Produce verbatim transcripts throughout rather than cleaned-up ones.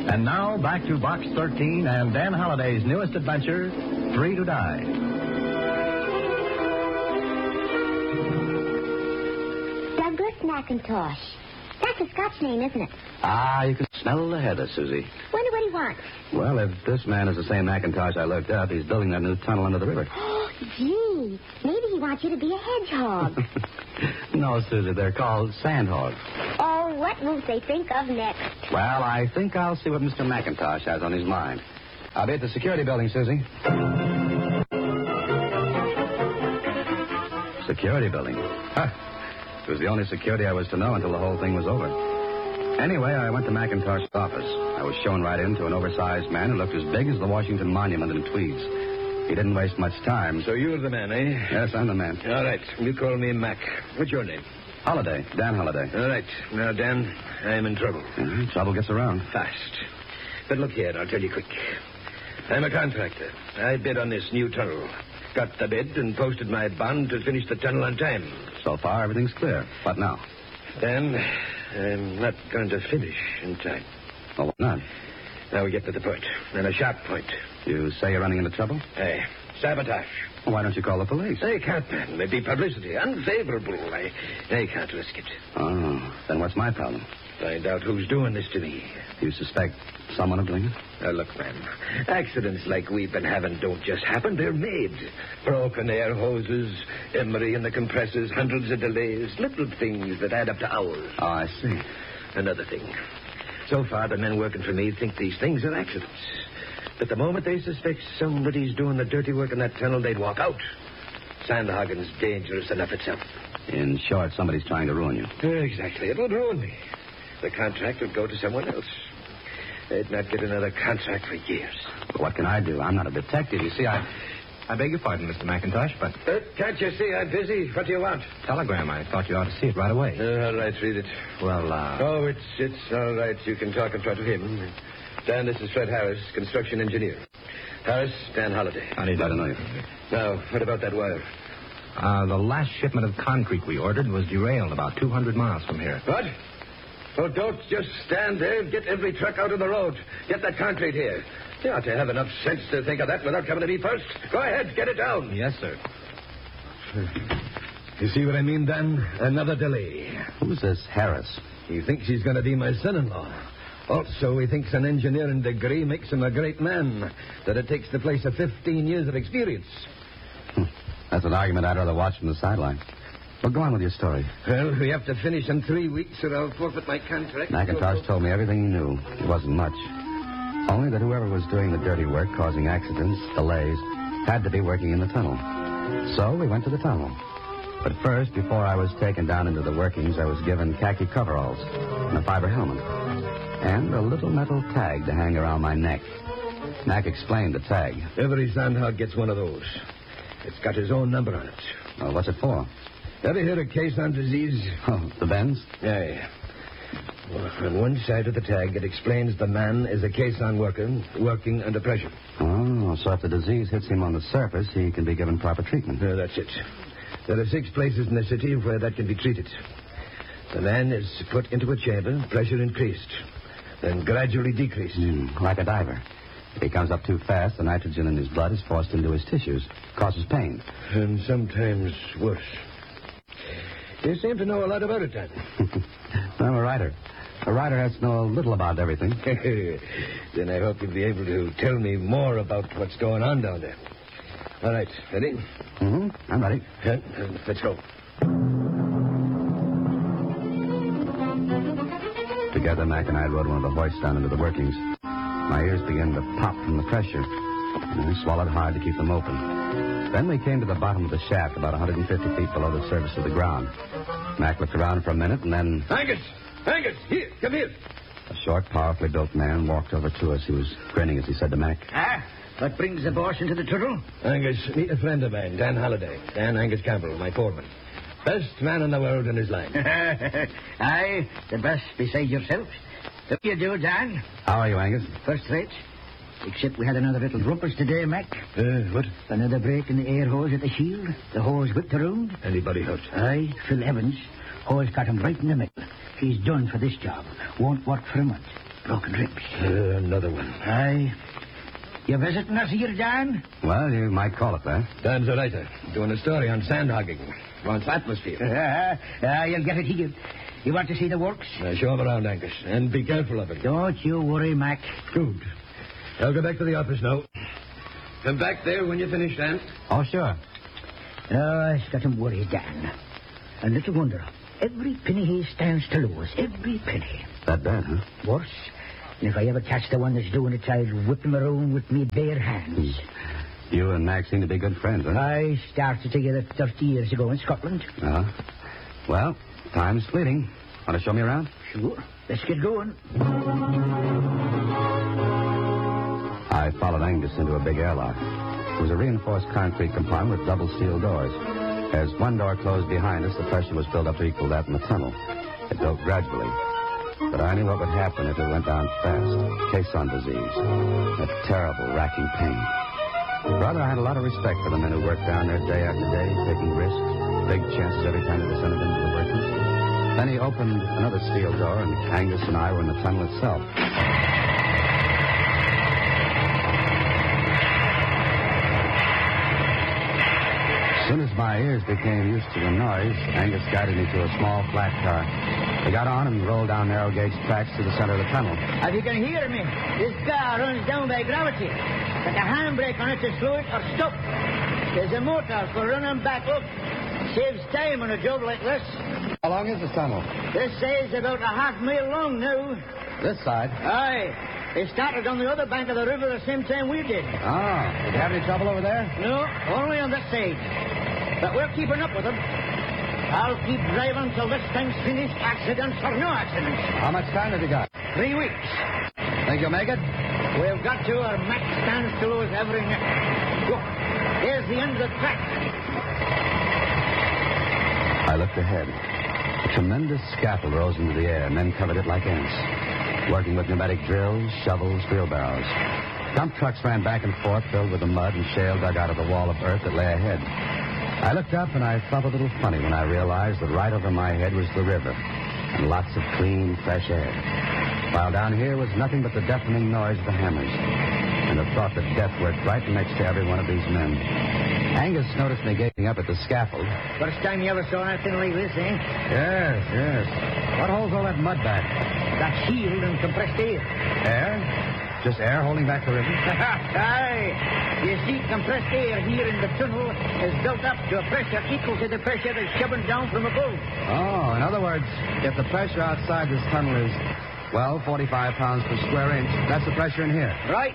And now, back to Box thirteen and Dan Holliday's newest adventure, Three to Die. Douglas McIntosh. That's a Scotch name, isn't it? Ah, you can smell the heather, Susie. Wonder what he wants. Well, if this man is the same McIntosh I looked up, he's building that new tunnel under the river. Oh, gee. Maybe he wants you to be a hedgehog. No, Susie, they're called sandhogs. Oh, what will they think of next? Well, I think I'll see what Mister McIntosh has on his mind. I'll be at the security building, Susie. Security building? Huh. It was the only security I was to know until the whole thing was over. Anyway, I went to McIntosh's office. I was shown right into an oversized man who looked as big as the Washington Monument in tweeds. He didn't waste much time. So you're the man, eh? Yes, I'm the man. All right. You call me Mac. What's your name? Holiday. Dan Holiday. All right. Now, Dan, I'm in trouble. Mm-hmm. Trouble gets around. Fast. But look here, I'll tell you quick. I'm a contractor. I bid on this new tunnel. Got the bid and posted my bond to finish the tunnel on time. So far, everything's clear. What now? Dan, I'm not going to finish in time. Oh, why not? Now we get to the point. And a sharp point. You say you're running into trouble? Aye. Sabotage. Well, why don't you call the police? I can't, man. It'd be publicity. Unfavorable. I, I can't risk it. Oh, then what's my problem? Find out who's doing this to me. You suspect someone of doing it? Now, look, man. Accidents like we've been having don't just happen. They're made. Broken air hoses, emery in the compressors, hundreds of delays, little things that add up to hours. Oh, I see. Another thing. So far, the men working for me think these things are accidents. But the moment they suspect somebody's doing the dirty work in that tunnel, they'd walk out. Sandhagen's dangerous enough itself. In short, somebody's trying to ruin you. Exactly. It would ruin me. The contract would go to someone else. They'd not get another contract for years. But what can I do? I'm not a detective. You see, I... I beg your pardon, Mister McIntosh, but... Uh, can't you see I'm busy? What do you want? Telegram. I thought you ought to see it right away. Uh, all right, read it. Well, uh... Oh, it's it's all right. You can talk in front of him. Dan, this is Fred Harris, construction engineer. Harris, Dan Holiday. How do you know you? Now, what about that wire? Uh, the last shipment of concrete we ordered was derailed about two hundred miles from here. What? Well, don't just stand there. Get every truck out of the road. Get that concrete here. You ought to have enough sense to think of that without coming to me first. Go ahead, get it down. Yes, sir. You see what I mean, Dan? Another delay. Who's this Harris? He thinks he's going to be my son-in-law. Also, he thinks an engineering degree makes him a great man. That it takes the place of fifteen years of experience. That's an argument I'd rather watch from the sideline. Well, go on with your story. Well, we have to finish in three weeks or I'll forfeit my contract. McIntosh told me everything he knew. It wasn't much. Only that whoever was doing the dirty work, causing accidents, delays, had to be working in the tunnel. So we went to the tunnel. But first, before I was taken down into the workings, I was given khaki coveralls and a fiber helmet. And a little metal tag to hang around my neck. Mac explained the tag. Every sandhog gets one of those. It's got his own number on it. Well, what's it for? Ever heard of caisson disease? Oh, the bends? Aye. Well, on one side of the tag, it explains the man is a caisson worker working under pressure. Oh, so if the disease hits him on the surface, he can be given proper treatment. Uh, that's it. There are six places in the city where that can be treated. The man is put into a chamber, pressure increased, then gradually decreased. Mm, like a diver. If he comes up too fast, the nitrogen in his blood is forced into his tissues, causes pain. And sometimes worse. You seem to know a lot about it, Dan. I'm a writer. A writer has to know little about everything. Then I hope you'll be able to tell me more about what's going on down there. All right, ready? Mm-hmm. I'm ready. Uh, let's go. Together, Mac and I rode one of the hoists down into the workings. My ears began to pop from the pressure, and I swallowed hard to keep them open. Then we came to the bottom of the shaft, about one hundred fifty feet below the surface of the ground. Mac looked around for a minute, and then... Angus! Angus! Here! Come here! A short, powerfully built man walked over to us. He was grinning as he said to Mac... Ah, what brings the boss into the tunnel? Angus, meet a friend of mine, Dan Holiday. Dan Angus Campbell, my foreman. Best man in the world in his line. Aye, the best beside yourself. How do you do, Dan? How are you, Angus? First rate. Except we had another little rumpus today, Mac. Uh, what? Another break in the air hose at the shield. The hose whipped around. Anybody hurt? Aye, Phil Evans. Hose got him right in the middle. He's done for this job. Won't work for a month. broken ribs. Uh, another one. Aye. You visiting us here, Dan? Well, you might call it that. Dan's a writer. Doing a story on sand hogging. Wants atmosphere. Ah, you'll get it here. You want to see the works? Uh, show him around, Angus. And be careful of him. Don't you worry, Mac. Good. I'll go back to the office now. Come back there when you finish, Dan. Oh, sure. Oh, it's got him worried, Dan. And little wonder. Every penny he stands to lose. Every penny. That bad, huh? Worse. And if I ever catch the one that's doing it, I'll whip him around with me bare hands. You and Mac seem to be good friends, huh? I started together thirty years ago in Scotland. Uh-huh. Well, time's fleeting. Want to show me around? Sure. Let's get going. I followed Angus into a big airlock. It was a reinforced concrete compartment with double steel doors. As one door closed behind us, the pressure was filled up to equal that in the tunnel. It built gradually. But I knew what would happen if it went down fast. Caisson disease. A terrible, racking pain. Rather, I had a lot of respect for the men who worked down there day after day, taking risks, big chances every time they descended into the workings. Then he opened another steel door, and Angus and I were in the tunnel itself. As soon as my ears became used to the noise, Angus guided me to a small, flat car. We got on and rolled down narrow gauge tracks to the center of the tunnel. If you can hear me, this car runs down by gravity. But the handbrake on it to slow it or stop. There's a motor for running back up. Saves time on a job like this. How long is the tunnel? This side's about a half mile long now. This side? Aye. They started on the other bank of the river the same time we did. Oh. Did you have any trouble over there? No, only on this side. But we're keeping up with them. I'll keep driving till this thing's finished, accidents or no accidents. How much time have you got? Three weeks. Think you'll make it? We've got to, or Mac stands to lose every minute. Look, there's the end of the track. I looked ahead. A tremendous scaffold rose into the air, and men covered it like ants, working with pneumatic drills, shovels, wheelbarrows. Dump trucks ran back and forth, filled with the mud and shale dug out of the wall of earth that lay ahead. I looked up, and I felt a little funny when I realized that right over my head was the river, and lots of clean, fresh air. While down here was nothing but the deafening noise of the hammers, and the thought that death worked right next to every one of these men. Angus noticed me gazing up at the scaffold. First time you ever saw anything like this, eh? Yes, yes. What holds all that mud back? That shield and compressed air. Air? Just air holding back the river? Aye. You see, compressed air here in the tunnel is built up to a pressure equal to the pressure that's shoving down from above. Oh, in other words, if the pressure outside this tunnel is, well, forty-five pounds per square inch, that's the pressure in here. Right.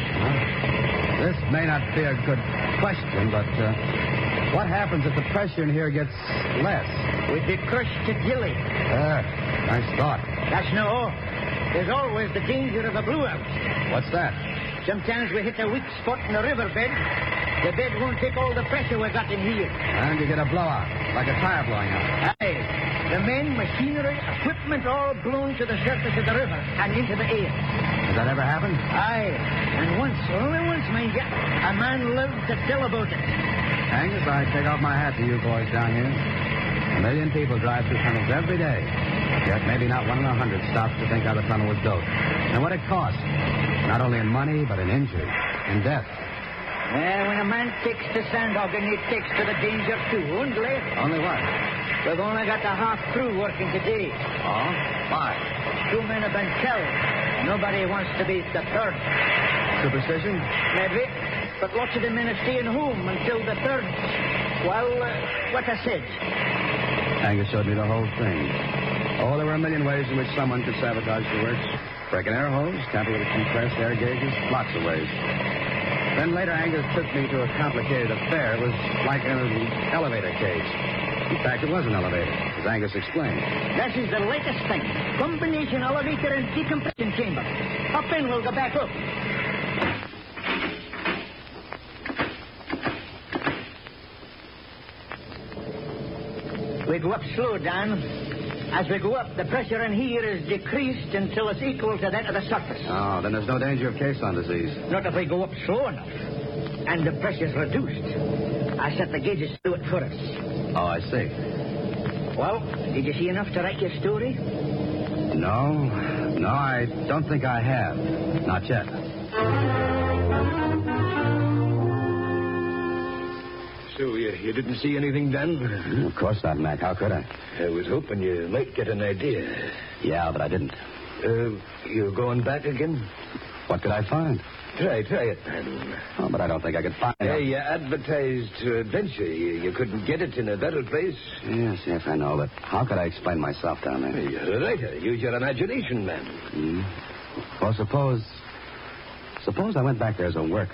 Well, this may not be a good question, but uh, what happens if the pressure in here gets less? We'd be crushed to jelly. Ah, nice thought. That's no all. There's always the danger of a blowout. What's that? Sometimes we hit a weak spot in the riverbed. The bed won't take all the pressure we got in here. And you get a blowout, like a tire blowing out. Aye. The men, machinery, equipment all blown to the surface of the river and into the air. Has that ever happened? Aye. And once, only once, mind you, a man lived to tell about it. Angus, I take off my hat to you boys down here. A million people drive through tunnels every day. Yet maybe not one in a hundred stops to think how the tunnel was built. And what it cost. Not only in money, but in injury, in death. Well, when a man takes to sand hogging, he takes to the danger too, won't he? Only what? We've only got the half crew working today. Oh? Why? Two men have been killed. Nobody wants to be the third. Superstition? Maybe. But lots of the men are staying home until the third. Well, uh, what I said. Angus showed me the whole thing. Oh, there were a million ways in which someone could sabotage the works. Break an air hose, tamper with compressed air gauges, lots of ways. Then later, Angus took me to a complicated affair. It was like an elevator cage. In fact, it was an elevator, as Angus explained. This is the latest thing. Combination elevator and decompression chamber. Up in, we'll go back up. We go up slow, Dan. As we go up, the pressure in here is decreased until it's equal to that of the surface. Oh, then there's no danger of caisson disease. Not if we go up slow enough. And the pressure's reduced. I set the gauges to do it for us. Oh, I see. Well, did you see enough to write your story? No, No, I don't think I have. Not yet. So you, you didn't see anything done? Of course not, Mac. How could I? I was hoping you might get an idea. Yeah, but I didn't. Uh, you're going back again? What could I find? Try, try it, man. Oh, but I don't think I could find it. Hey, you advertised your adventure. You, you couldn't get it in a better place. Yes, yes, I know, but how could I explain myself down there? Hey, you're a writer. Use your imagination, man. Mm. Well, suppose... Suppose I went back there as a worker.